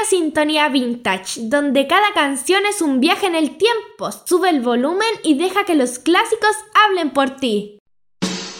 Sintonía Vintage, donde cada canción es un viaje en el tiempo. Sube el volumen y deja que los clásicos hablen por ti.